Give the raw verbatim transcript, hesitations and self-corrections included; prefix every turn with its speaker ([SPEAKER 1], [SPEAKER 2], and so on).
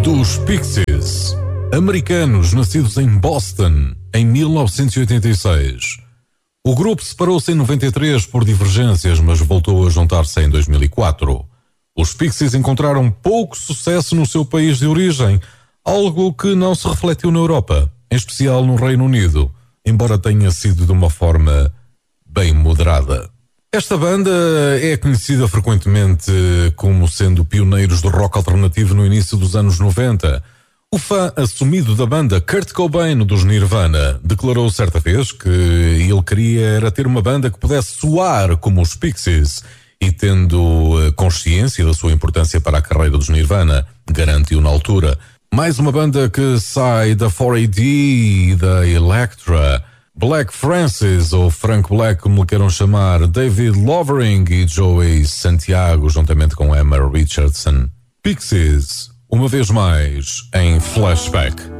[SPEAKER 1] dos Pixies, americanos nascidos em Boston em mil novecentos e oitenta e seis. O grupo separou-se em noventa e três por divergências, mas voltou a juntar-se em dois mil e quatro. Os Pixies encontraram pouco sucesso no seu país de origem, algo que não se refletiu na Europa, em especial no Reino Unido, embora tenha sido de uma forma bem moderada. Esta banda é conhecida frequentemente como sendo pioneiros do rock alternativo no início dos anos noventa. O fã assumido da banda, Kurt Cobain, dos Nirvana, declarou certa vez que ele queria era ter uma banda que pudesse soar como os Pixies, e tendo consciência da sua importância para a carreira dos Nirvana, garantiu na altura. Mais uma banda que sai da quatro A D e da Elektra, Black Francis, ou Frank Black, como lhe queiram chamar, David Lovering e Joey Santiago, juntamente com Emma Richardson. Pixies, uma vez mais, em Flashback.